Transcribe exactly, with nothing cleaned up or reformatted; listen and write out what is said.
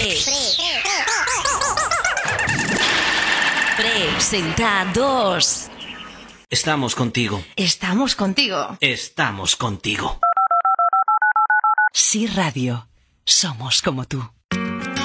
Presentados. Estamos contigo. Estamos contigo. Estamos contigo. Sí Radio. Somos como tú.